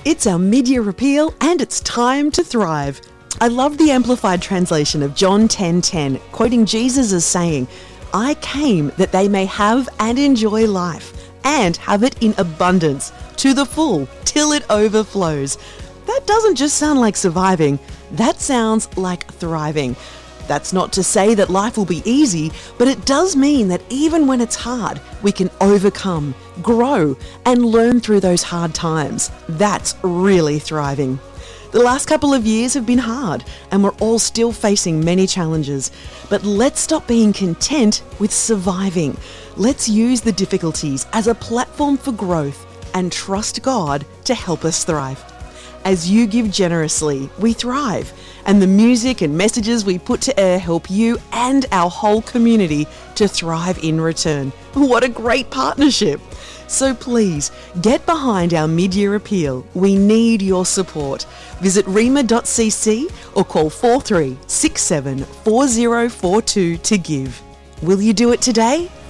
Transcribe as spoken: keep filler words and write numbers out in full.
It's our mid-year appeal and it's time to thrive. I love the amplified translation of John ten ten, quoting Jesus as saying, "I came that they may have and enjoy life, and have it in abundance, to the full, till it overflows." That doesn't just sound like surviving, that sounds like thriving. That's not to say that life will be easy, but it does mean that even when it's hard, we can overcome, grow, and learn through those hard times. That's really thriving. The last couple of years have been hard, and we're all still facing many challenges. But let's stop being content with surviving. Let's use the difficulties as a platform for growth and trust God to help us thrive. As you give generously, we thrive, and the music and messages we put to air help you and our whole community to thrive in return. What a great partnership! So please, get behind our mid-year appeal. We need your support. Visit rema dot c c or call four three six seven four zero four two to give. Will you do it today?